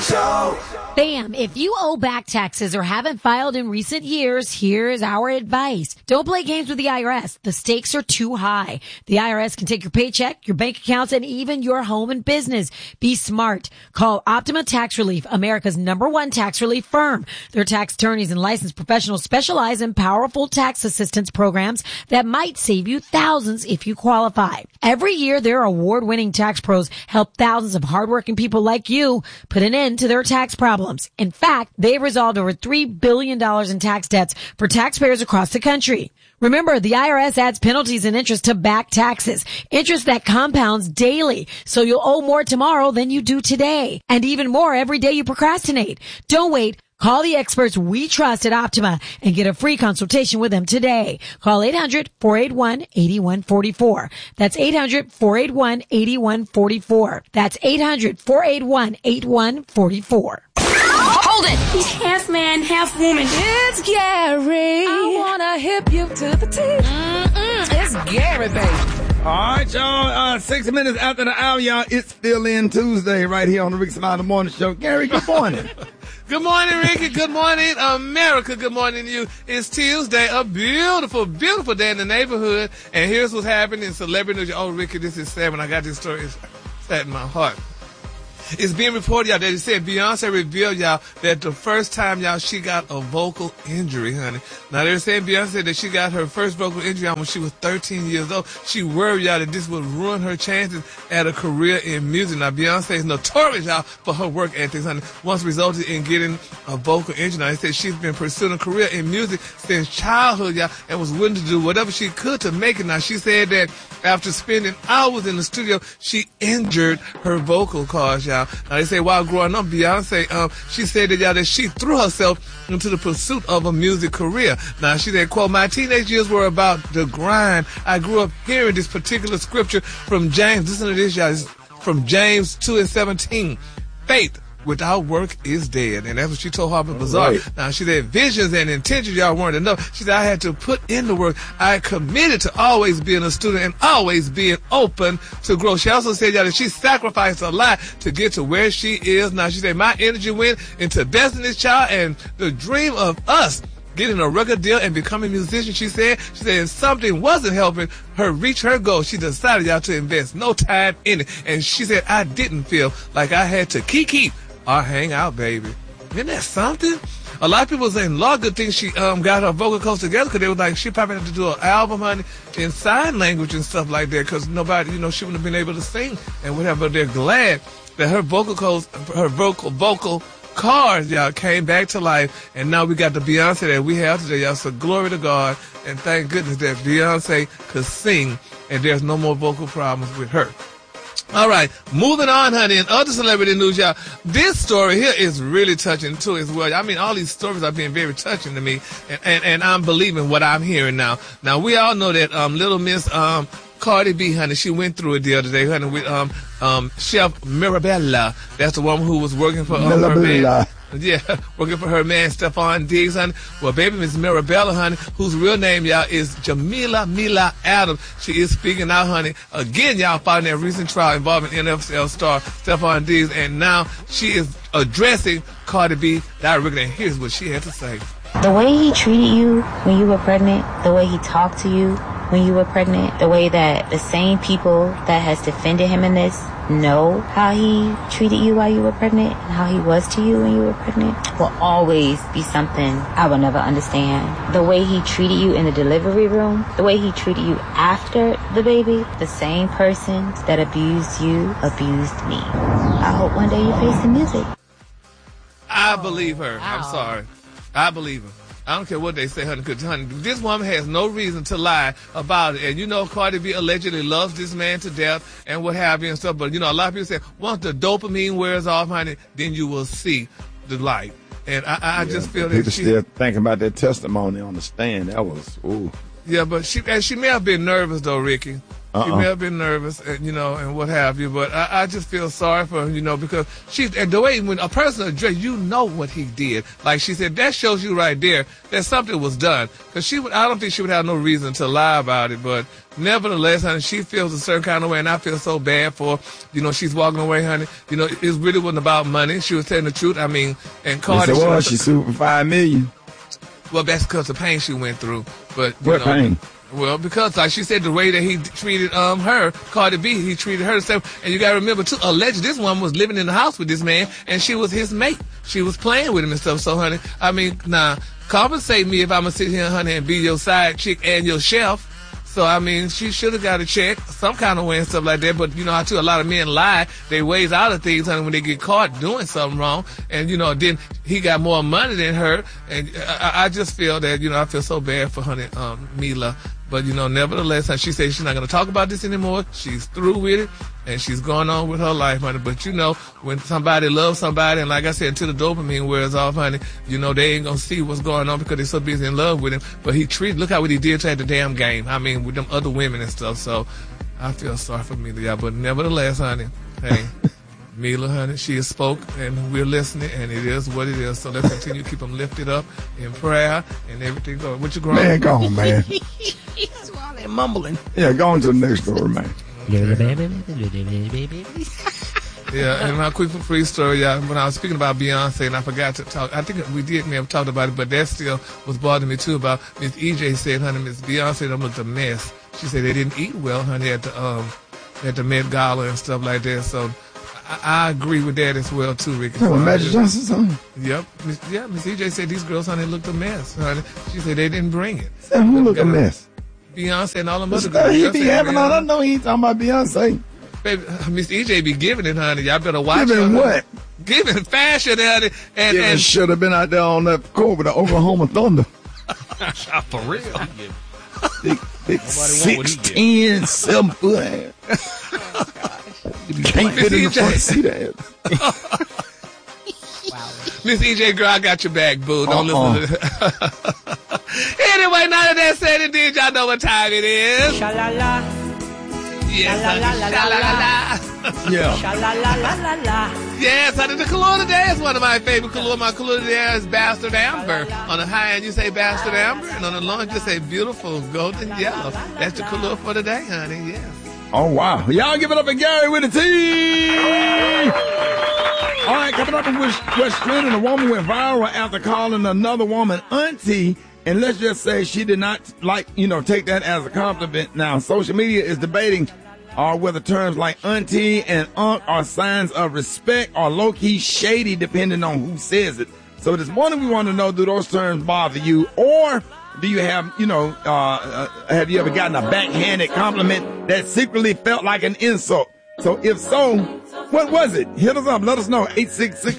Show. Bam! If you owe back taxes or haven't filed in recent years, here's our advice. Don't play games with the IRS. The stakes are too high. The IRS can take your paycheck, your bank accounts, and even your home and business. Be smart. Call Optima Tax Relief, America's #1 tax relief firm. Their tax attorneys and licensed professionals specialize in powerful tax assistance programs that might save you thousands if you qualify. Every year, their award-winning tax pros help thousands of hardworking people like you put an end to their tax problems. In fact, they've resolved over $3 billion in tax debts for taxpayers across the country. Remember, the IRS adds penalties and interest to back taxes, interest that compounds daily, so you'll owe more tomorrow than you do today, and even more every day you procrastinate. Don't wait. Call the experts we trust at Optima and get a free consultation with them today. Call 800-481-8144. That's 800-481-8144. That's 800-481-8144. Hold it! He's half man, half woman. It's Gary. I wanna hip you to the teeth. It's Gary, baby. All right, y'all. 6 minutes after the hour, y'all. It's Fill In Tuesday right here on the Rick Smiley Morning Show. Gary, good morning. Good morning, Ricky. Good morning, America. Good morning to you. It's Tuesday, a beautiful, beautiful day in the neighborhood. And here's what's happening in celebrity news. Oh, Ricky, this is sad when I got this story. It's sad in my heart. It's being reported, y'all, that it said Beyonce revealed, y'all, that the first time, y'all, she got a vocal injury, honey. Now, they're saying Beyonce that she got her first vocal injury when she was 13 years old. She worried, y'all, that this would ruin her chances at a career in music. Now, Beyonce is notorious, y'all, for her work ethics, honey. Once resulted in getting a vocal injury. Now, they said she's been pursuing a career in music since childhood, y'all, and was willing to do whatever she could to make it. Now, she said that after spending hours in the studio, she injured her vocal cords, y'all. Now, they say while growing up, Beyonce, she said that, y'all, that she threw herself into the pursuit of a music career. Now, she said, quote, "My teenage years were about the grind. I grew up hearing this particular scripture from James." Listen to this, y'all. It's from James 2:17. "Faith without work is dead." And that's what she told Harper Bazaar. Right. Now, she said visions and intentions, y'all, weren't enough. She said, "I had to put in the work. I committed to always being a student and always being open to grow." She also said, y'all, that she sacrificed a lot to get to where she is now. She said, "My energy went into besting this child and the dream of us getting a record deal and becoming a musician." She said if something wasn't helping her reach her goal, she decided, y'all, to invest no time in it. And she said, "I didn't feel like I had to keep or hang out, baby." Isn't that something? A lot of people saying, Lord, good thing she got her vocal cords together, because they was like, she probably had to do an album, honey, in sign language and stuff like that, because nobody, you know, she wouldn't have been able to sing and whatever. But they're glad that her vocal cords, her vocal cards, y'all, came back to life, and now we got the Beyonce that we have today, y'all. So glory to God, and thank goodness that Beyonce could sing, and there's no more vocal problems with her. All right, moving on, honey. In other celebrity news, y'all, this story here is really touching too as well. I mean, all these stories are being very touching to me, and I'm believing what I'm hearing now. Now, we all know that Little Miss Cardi B, honey, she went through it the other day, honey, with Chef Mirabella. That's the woman who was working for her man. Yeah, working for her man, Stephon Diggs, honey. Well, baby, Miss Mirabella, honey, whose real name, y'all, is Jamila Mila Adams. She is speaking out, honey. Again, y'all, following that recent trial involving NFL star Stephon Diggs, and now she is addressing Cardi B directly, and here's what she had to say. The way he treated you when you were pregnant, the way he talked to you when you were pregnant, the way that the same people that has defended him in this know how he treated you while you were pregnant and how he was to you when you were pregnant will always be something I will never understand. The way he treated you in the delivery room, the way he treated you after the baby, the same person that abused you abused me. I hope one day you face the music. I believe her. Wow. I'm sorry. I believe her. I don't care what they say, honey, because, honey, this woman has no reason to lie about it. And, you know, Cardi B allegedly loves this man to death and what have you and stuff. But, you know, a lot of people say, once the dopamine wears off, honey, then you will see the light. And I just feel that people still thinking about that testimony on the stand. That was, ooh. Yeah, but she may have been nervous though, Ricky. She may have been nervous, and and what have you. But I just feel sorry for her, because and the way when a person addressed, what he did. Like she said, that shows you right there that something was done. Because I don't think she would have no reason to lie about it. But nevertheless, honey, she feels a certain kind of way, and I feel so bad for her. She's walking away, honey. It really wasn't about money. She was telling the truth. I mean, and Cardi. Yes, it was. She sued for $5 million. Well, that's because of the pain she went through. But what pain? Well, because like she said, the way that he treated her, Cardi B, he treated her the same. And you got to remember too, allegedly this woman was living in the house with this man, and she was his mate. She was playing with him and stuff. So, honey, I mean, compensate me if I'm gonna sit here, honey, and be your side chick and your chef. So, I mean, she should have got a check some kind of way and stuff like that. But, how too a lot of men lie. They ways out of things, honey, when they get caught doing something wrong. And, then he got more money than her. And I just feel that, I feel so bad for honey, Mila. But, nevertheless, she said she's not going to talk about this anymore. She's through with it, and she's going on with her life, honey. But, when somebody loves somebody, and like I said, until the dopamine wears off, honey, they ain't going to see what's going on because they're so busy in love with him. But look how what he did to at the damn game. I mean, with them other women and stuff. So, I feel sorry for Mila, y'all. But nevertheless, honey, hey, Mila, honey, she has spoke, and we're listening, and it is what it is. So let's continue to keep them lifted up in prayer and everything going. What you growing? Man, go on, man. That's why they're mumbling. Yeah, go on to the next story, man. Yeah, and my quick free story, y'all. When I was speaking about Beyonce, and I forgot to talk, I think we may have talked about it, but that still was bothering me too. About Miss EJ said, honey, Miss Beyonce them looked a mess. She said they didn't eat well, honey, at the Met Gala and stuff like that. So I agree with that as well too, Ricky. Oh, Magic Johnson's son. Yep. Miss EJ said these girls, honey, looked a mess, honey. She said they didn't bring it. So who looked a mess? Beyonce and all them other girls. He be having all. I know he ain't talking about Beyonce. Baby, Miss EJ be giving it, honey. Y'all better watch giving her. What? Giving fashion, honey. And should have been out there on that court with the Oklahoma Thunder. For real. Big 6'10", 7-foot ass. You can't fit in the front seat ass. Miss EJ, girl, I got your back, boo. Don't listen to that. Anyway, now that that's said and did, y'all know what time it is. Sha-la-la. Yes, Sha-la-la-la-la-la. Yeah. Sha-la-la-la-la-la. Yes, honey, the Kahlua today is one of my favorite Kahlua. My Kahlua today is Bastard Amber. On the high end, you say Bastard Amber, and on the low end, you say beautiful golden yellow. That's the Kahlua for today, honey, yes. Oh, wow. Y'all give it up for Gary with a T. All right, coming up in West Trending, a woman went viral after calling another woman auntie. And let's just say she did not take that as a compliment. Now, social media is debating whether terms like auntie and aunt are signs of respect or low-key shady, depending on who says it. So this morning we want to know, do those terms bother you? Or do you have, have you ever gotten a backhanded compliment that secretly felt like an insult? So if so, what was it? Hit us up. Let us know. 866